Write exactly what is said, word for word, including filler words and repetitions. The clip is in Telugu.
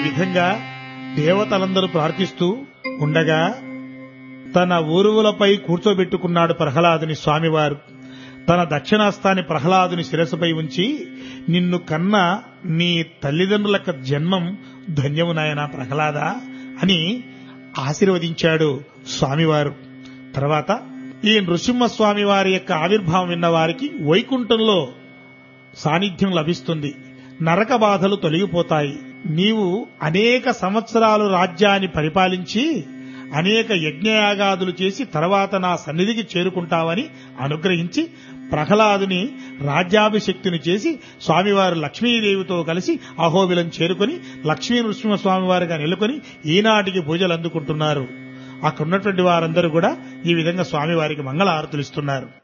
విధంగా దేవతలందరూ ప్రార్థిస్తూ ఉండగా తన ఊరువులపై కూర్చోబెట్టుకున్నాడు ప్రహ్లాదుని స్వామివారు. తన దక్షిణాస్తాన్ని ప్రహ్లాదుని శిరస్సుపై ఉంచి, నిన్ను కన్న నీ తల్లిదండ్రులకు జన్మం ధన్యము నాయనా ప్రహ్లాద అని ఆశీర్వదించాడు స్వామివారు. తర్వాత ఈ నృసింహస్వామి వారి యొక్క ఆవిర్భావం విన్న వారికి వైకుంఠంలో సాన్నిధ్యం లభిస్తుంది, నరక బాధలు తొలగిపోతాయి. నీవు అనేక సంవత్సరాలు రాజ్యాన్ని పరిపాలించి అనేక యజ్ఞయాగాదులు చేసి తర్వాత నా సన్నిధికి చేరుకుంటావని అనుగ్రహించి ప్రహ్లాదుని రాజ్యాభిషక్తిని చేసి స్వామివారు లక్ష్మీదేవితో కలిసి అహోబిలం చేరుకుని లక్ష్మీ నృసింహస్వామివారిగా నెలకొని ఈనాటికి పూజలు అందుకుంటున్నారు. అక్కడున్నటువంటి వారందరూ కూడా ఈ విధంగా స్వామివారికి మంగళ హారతులు ఇస్తున్నారు.